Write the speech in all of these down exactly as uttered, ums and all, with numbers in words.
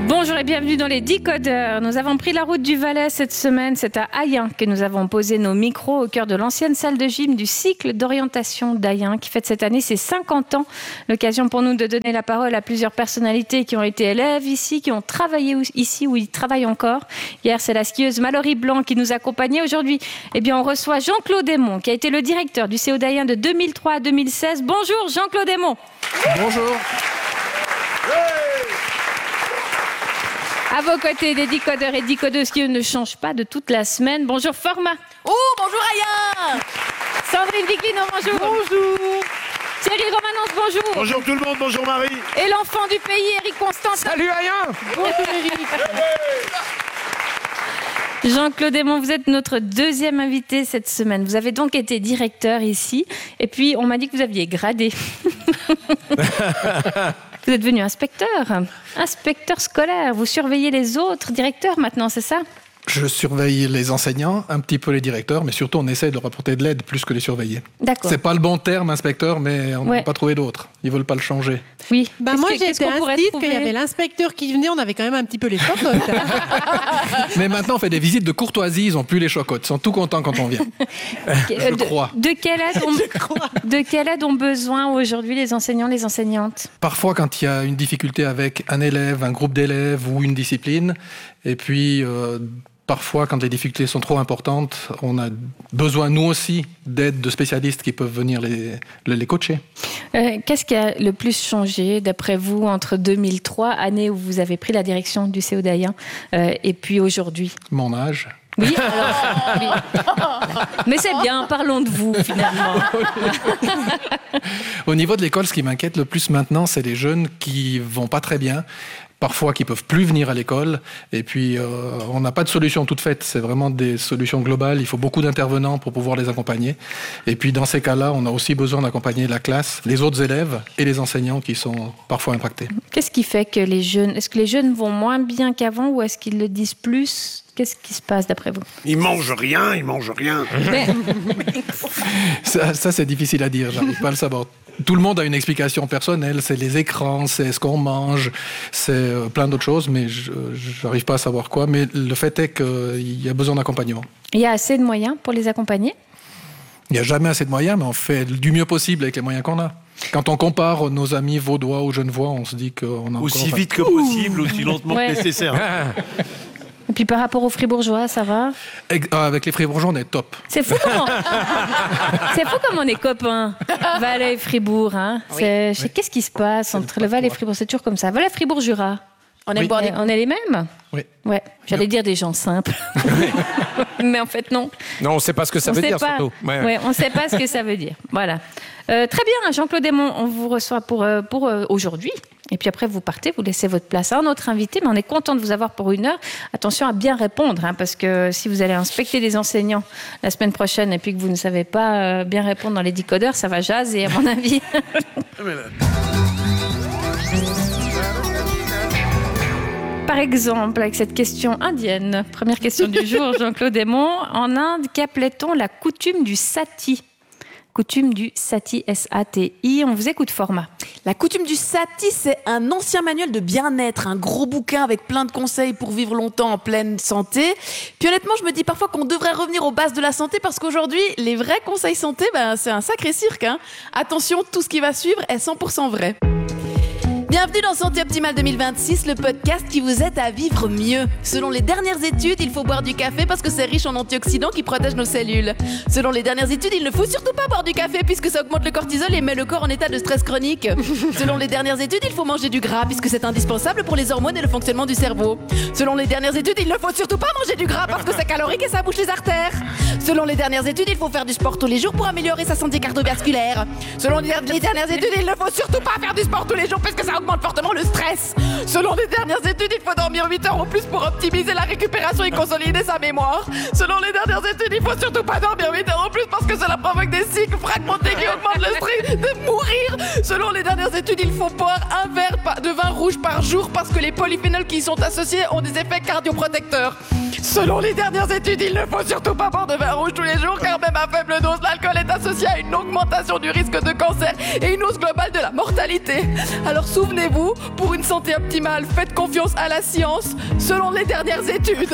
Bonjour et bienvenue dans les Décodeurs. Nous avons pris la route du Valais cette semaine. C'est à Ayen que nous avons posé nos micros au cœur de l'ancienne salle de gym du cycle d'orientation d'Ayen qui fête cette année ses cinquante ans. L'occasion pour nous de donner la parole à plusieurs personnalités qui ont été élèves ici, qui ont travaillé ici ou ils travaillent encore. Hier, c'est la skieuse Mallory Blanc qui nous accompagnait. Aujourd'hui, eh bien, on reçoit Jean-Claude Aymon qui a été le directeur du C O d'Ayen de deux mille trois à deux mille seize. Bonjour Jean-Claude Aymon. Bonjour. À vos côtés, des décodeurs et décodeuses qui eux, ne changent pas de toute la semaine. Bonjour Forma. Oh, bonjour Ayen. Sandrine Viclino, bonjour. Bonjour. Thierry Romanence, bonjour. Bonjour tout le monde, bonjour Marie. Et l'enfant du pays, Eric Constantin. Salut Ayen. Bonjour Eric. Jean-Claude Aymon, vous êtes notre deuxième invité cette semaine. Vous avez donc été directeur ici. Et puis, on m'a dit que vous aviez gradé. Vous êtes devenu inspecteur, inspecteur scolaire. Vous surveillez les autres directeurs maintenant, c'est ça ? Je surveille les enseignants, un petit peu les directeurs, mais surtout on essaie de leur apporter de l'aide plus que les surveiller. D'accord. C'est pas le bon terme, inspecteur, mais on n'a Ouais. pas trouvé d'autre. Ils veulent pas le changer. Oui. Bah Qu'est-ce moi que- j'ai qu'est-ce été qu'on pourrait instite trouver quand il y avait l'inspecteur qui venait, on avait quand même un petit peu les chocottes. Mais maintenant on fait des visites de courtoisie, ils ont plus les chocottes. Ils sont tout contents quand on vient. Je de, crois. De quelle aide ont, de quelle aide ont besoin aujourd'hui les enseignants, les enseignantes ? Parfois quand il y a une difficulté avec un élève, un groupe d'élèves ou une discipline, et puis euh, parfois quand les difficultés sont trop importantes, on a besoin nous aussi d'aide de spécialistes qui peuvent venir les, les coacher. Euh, Qu'est-ce qui a le plus changé, d'après vous, entre deux mille trois, année où vous avez pris la direction du C O d'Ayen, euh, et puis aujourd'hui ? Mon âge. Oui, alors, oui. Mais c'est bien, parlons de vous, finalement. Au niveau de l'école, ce qui m'inquiète le plus maintenant, c'est les jeunes qui vont pas très bien, parfois qui peuvent plus venir à l'école, et puis euh, on n'a pas de solution toute faite, c'est vraiment des solutions globales, il faut beaucoup d'intervenants pour pouvoir les accompagner, et puis dans ces cas-là, on a aussi besoin d'accompagner la classe, les autres élèves et les enseignants qui sont parfois impactés. Qu'est-ce qui fait que les jeunes... Est-ce que les jeunes vont moins bien qu'avant ou est-ce qu'ils le disent plus ? Qu'est-ce qui se passe d'après vous ? Ils mangent rien, ils mangent rien. Mais, Ça, ça c'est difficile à dire, j'arrive pas à le savoir. Tout le monde a une explication personnelle, c'est les écrans, c'est ce qu'on mange, c'est euh, plein d'autres choses, mais je n'arrive pas à savoir quoi. Mais le fait est qu'il y a besoin d'accompagnement. il y a assez de moyens pour les accompagner ? Il n'y a jamais assez de moyens, mais on fait du mieux possible avec les moyens qu'on a. Quand on compare nos amis vaudois aux genevois, on se dit qu'on a Aussi encore... vite que possible, aussi lentement Ouais. que nécessaire. Et puis par rapport aux Fribourgeois, ça va ? Ex- ah, avec les Fribourgeois, on est top. C'est fou comment... C'est fou comme on est copains. Valais et Fribourg, hein. C'est... je sais- Qu'est-ce qui se passe entre le Valais et Fribourg ? C'est toujours comme ça. Valais, Fribourg, Jura. On aime Oui. boire des... On est les mêmes ? Oui. Ouais. J'allais dire des gens simples. Mais en fait, non. Non, on ne sait pas ce que ça On veut sait dire, pas. surtout. Ouais, ouais. Ouais, on ne sait pas ce que ça veut dire. Voilà. Euh, très bien, Jean-Claude Aymon, on vous reçoit pour, euh, pour euh, aujourd'hui. Et puis après, vous partez, vous laissez votre place à un autre invité. Mais on est content de vous avoir pour une heure. Attention à bien répondre, hein, parce que si vous allez inspecter des enseignants la semaine prochaine et puis que vous ne savez pas euh, bien répondre dans les décodeurs, ça va jaser, à mon avis. Par exemple, avec cette question indienne, première question du jour, Jean-Claude Aymon. En Inde, qu'appelait-on la coutume du sati ? Coutume du sati, S A T I. On vous écoute, Format. La coutume du sati, c'est un ancien manuel de bien-être, un gros bouquin avec plein de conseils pour vivre longtemps en pleine santé. Puis honnêtement, je me dis parfois qu'on devrait revenir aux bases de la santé parce qu'aujourd'hui, les vrais conseils santé, ben, c'est un sacré cirque, hein. Attention, tout ce qui va suivre est cent pour cent vrai. Bienvenue dans Santé Optimale deux mille vingt-six, le podcast qui vous aide à vivre mieux. Selon les dernières études, il faut boire du café parce que c'est riche en antioxydants qui protègent nos cellules. Selon les dernières études, il ne faut surtout pas boire du café puisque ça augmente le cortisol et met le corps en état de stress chronique. Selon les dernières études, il faut manger du gras puisque c'est indispensable pour les hormones et le fonctionnement du cerveau. Selon les dernières études, il ne faut surtout pas manger du gras parce que c'est calorique et ça bouche les artères. Selon les dernières études, il faut faire du sport tous les jours pour améliorer sa santé cardiovasculaire. Selon les les dernières études, il ne faut surtout pas faire du sport tous les jours parce que ça augmente fortement le stress. Selon les dernières études, il faut dormir huit heures ou plus pour optimiser la récupération et consolider sa mémoire. Selon les dernières études, il faut surtout pas dormir huit heures ou plus parce que cela provoque des cycles fragmentés qui augmentent le stress de mourir. Selon les dernières études, il faut boire un verre de vin rouge par jour parce que les polyphénols qui y sont associés ont des effets cardioprotecteurs. Selon les dernières études, il ne faut surtout pas boire de vin rouge tous les jours car même à faible dose, l'alcool est associé à une augmentation du risque de cancer et une hausse globale de la mortalité. Alors souvent, Souvenez-vous, pour une santé optimale, faites confiance à la science, selon les dernières études.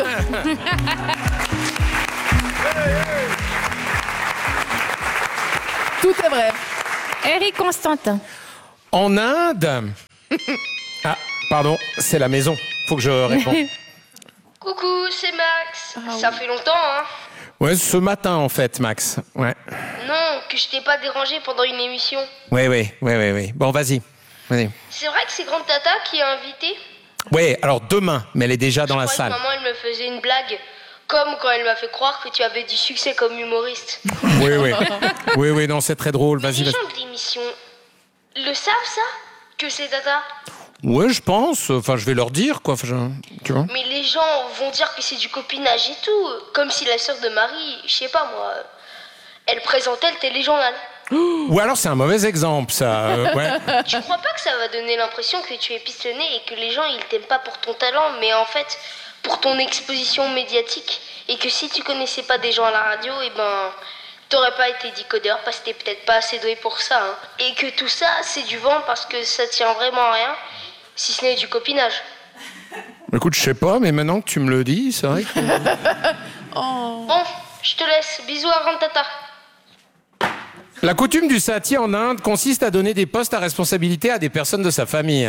Tout est vrai. Éric Constantin. En Inde. Ah, pardon, c'est la maison. Faut que je réponde. Coucou, c'est Max. Ah Ça oui. fait longtemps, hein? Ouais, ce matin en fait, Max. Ouais. Non, que je t'ai pas dérangé pendant une émission. Ouais, ouais, ouais, ouais, ouais. Bon, vas-y. Vas-y. C'est vrai que c'est Grande Tata qui a invité? Ouais, alors demain, mais elle est déjà dans Je la croyais salle. que maman, elle me faisait une blague. Comme quand elle m'a fait croire que tu avais du succès comme humoriste. Oui, oui. Oui, oui, non, c'est très drôle. Mais Vas-y, les vas-y. gens de l'émission le savent, ça? Que c'est Tata? Ouais, je pense. Enfin, je vais leur dire, quoi. Enfin, je- Tu vois. Mais les gens vont dire que c'est du copinage et tout. Comme si la sœur de Marie, je sais pas moi, elle présentait le téléjournal. Ou alors c'est un mauvais exemple, ça. euh, ouais. Tu crois pas que ça va donner l'impression que tu es pistonné et que les gens ils t'aiment pas pour ton talent, mais en fait pour ton exposition médiatique, et que si tu connaissais pas des gens à la radio, et ben t'aurais pas été décodeur parce que t'es peut-être pas assez doué pour ça, hein. Et que tout ça c'est du vent parce que ça tient vraiment à rien, si ce n'est du copinage. Écoute, je sais pas, mais maintenant que tu me le dis, c'est vrai que... Bon, je te laisse, bisous à Grande Tata. La coutume du sati en Inde consiste à donner des postes à responsabilité à des personnes de sa famille.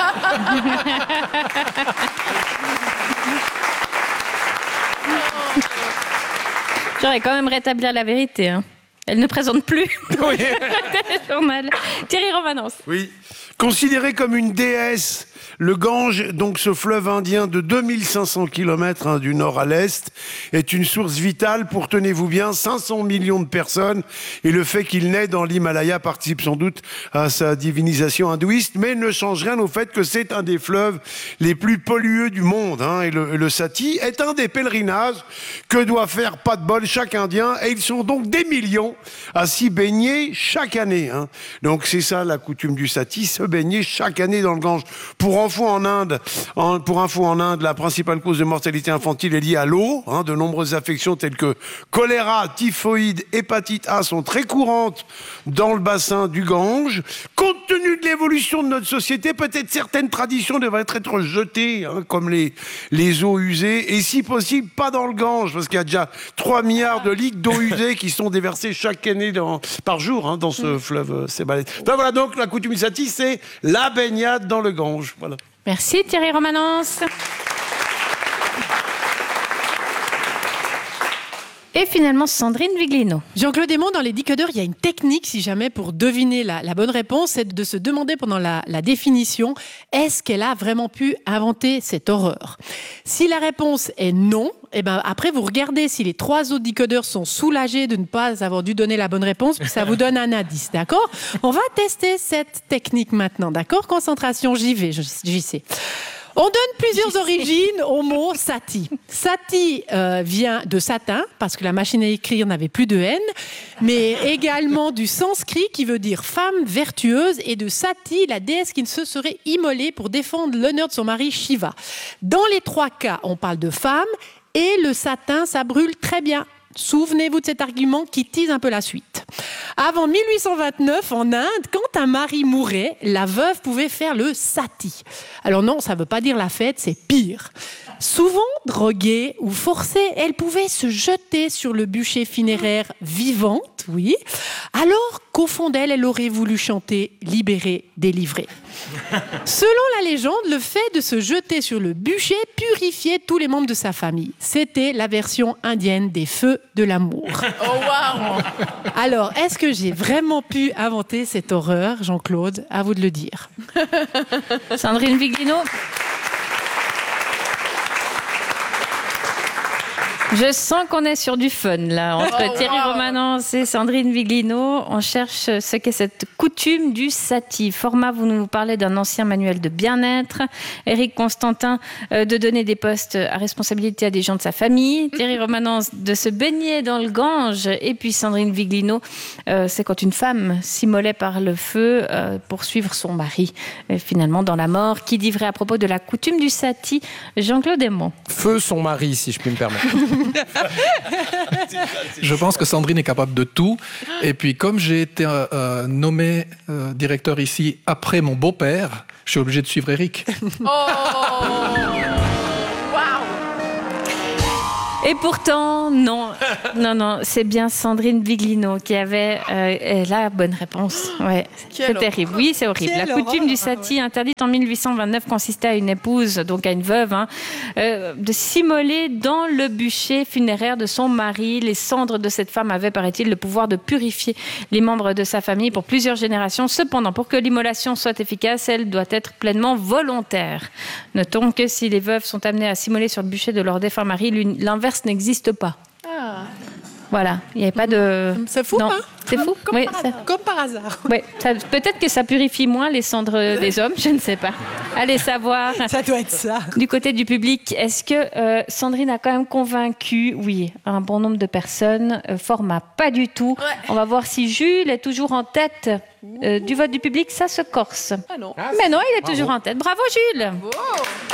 J'aurais quand même rétablir la vérité. Hein. Elle ne présente plus Oui. le journal. Thierry Romanence. Oui. Considéré comme une déesse, le Gange, donc ce fleuve indien de deux mille cinq cents kilomètres hein, du nord à l'est, est une source vitale pour, tenez-vous bien, cinq cents millions de personnes. Et le fait qu'il naît dans l'Himalaya participe sans doute à sa divinisation hindouiste, mais ne change rien au fait que c'est un des fleuves les plus pollueux du monde. Hein, et le, le Sati est un des pèlerinages que doit faire pas de bol chaque Indien. Et ils sont donc des millions à s'y baigner chaque année. Hein. Donc c'est ça la coutume du Sati, se baigner chaque année dans le Gange. Pour info en Inde, en, pour info en Inde, la principale cause de mortalité infantile est liée à l'eau. Hein. De nombreuses affections telles que choléra, typhoïde, hépatite A sont très courantes dans le bassin du Gange. Compte tenu de l'évolution de notre société, peut-être certaines traditions devraient être jetées, hein, comme les, les eaux usées, et si possible, pas dans le Gange, parce qu'il y a déjà trois milliards de litres d'eau usée qui sont déversés chaque année dans, par jour hein, dans ce fleuve euh, Sébalais. Enfin, voilà, donc la coutume du Sati, c'est la baignade dans le Gange. Voilà. Merci Thierry Romanence. Et finalement, Sandrine Viglino. Jean-Claude Aymon, dans les décodeurs, il y a une technique, si jamais, pour deviner la, la bonne réponse, c'est de se demander pendant la, la définition, est-ce qu'elle a vraiment pu inventer cette horreur? Si la réponse est non, eh ben après, vous regardez si les trois autres décodeurs sont soulagés de ne pas avoir dû donner la bonne réponse, puis ça vous donne un indice, d'accord? On va tester cette technique maintenant, d'accord? Concentration, j'y vais, j'y sais. On donne plusieurs origines au mot sati. Sati euh, vient de satin, parce que la machine à écrire n'avait plus de N, mais également du sanskrit qui veut dire femme vertueuse, et de Sati, la déesse qui se serait immolée pour défendre l'honneur de son mari Shiva. Dans les trois cas, on parle de femme, et le satin, ça brûle très bien. Souvenez-vous de cet argument qui tease un peu la suite. Avant mille huit cent vingt-neuf, en Inde, quand un mari mourait, la veuve pouvait faire le sati. Alors non, ça ne veut pas dire la fête, c'est pire. Souvent droguée ou forcée, elle pouvait se jeter sur le bûcher funéraire vivante, oui, alors qu'au fond d'elle, elle aurait voulu chanter « Libérée, délivrée ». Selon la légende, le fait de se jeter sur le bûcher purifiait tous les membres de sa famille. C'était la version indienne des feux de l'amour. Oh waouh! Alors, est-ce que j'ai vraiment pu inventer cette horreur, Jean-Claude? À vous de le dire. Sandrine Viglino. Je sens qu'on est sur du fun, là, entre Oh, Thierry wow. Romanence et Sandrine Viglino. On cherche ce qu'est cette coutume du sati. Format, vous nous parlez d'un ancien manuel de bien-être. Éric Constantin, euh, de donner des postes à responsabilité à des gens de sa famille. Thierry Romanence, de se baigner dans le Gange. Et puis Sandrine Viglino, euh, c'est quand une femme s'immolait par le feu euh, pour suivre son mari, euh, finalement, dans la mort. Qui dit vrai à propos de la coutume du sati? Jean-Claude Aymon. Feu son mari, si je puis me permettre. Je pense que Sandrine est capable de tout. Et puis, comme j'ai été euh, euh, nommé euh, directeur ici après mon beau-père, je suis obligé de suivre Eric. Oh Waouh. Et pourtant, non, non, non, c'est bien Sandrine Viglino qui avait euh, la bonne réponse. Ouais, c'est Quelle terrible. Oui, c'est horrible. Quelle La coutume horreur. du sati, interdite en mille huit cent vingt-neuf, consistait à une épouse, donc à une veuve, hein, euh, de s'immoler dans le bûcher funéraire de son mari. Les cendres de cette femme avaient, paraît-il, le pouvoir de purifier les membres de sa famille pour plusieurs générations. Cependant, pour que l'immolation soit efficace, elle doit être pleinement volontaire. Notons que si les veuves sont amenées à s'immoler sur le bûcher de leur défunt mari, l'inverse n'existe pas. Ah. Voilà, il n'y avait pas de... C'est fou, non. hein C'est fou. Comme, Oui, par ça- hasard. Comme par hasard. ouais, ça- peut-être que ça purifie moins les cendres des hommes, je ne sais pas. Allez savoir. Ça doit être ça. Du côté du public, est-ce que euh, Sandrine a quand même convaincu, oui, un bon nombre de personnes? Euh, format, pas du tout. Ouais. On va voir si Jules est toujours en tête euh, du vote du public. Ça se corse. Ah non. Mais non, il est toujours en tête. Bravo Jules. Oh.